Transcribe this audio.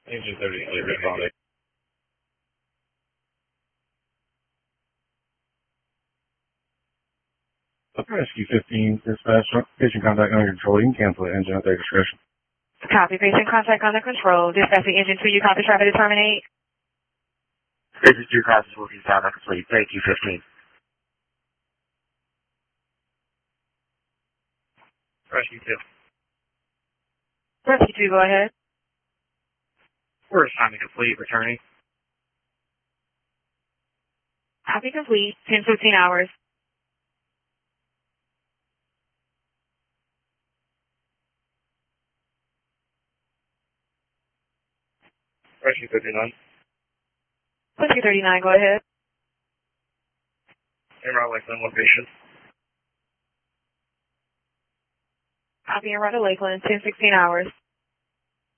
Engine 33, responding. Rescue 15, dispatch, patient contact under control. You can cancel the engine at their discretion. Copy, patient contact under control. Dispatching engine 2, you copy traffic to terminate. Engine 2 crosses will be found complete. Thank you, 15. Rescue 2. Rescue 2, go ahead. First time complete, returning. Copy complete, 10:15 hours. Rescue 59. Rescue 39, go ahead. Emerald Lakeland location. Copy and run to Lakeland, 10:16 hours.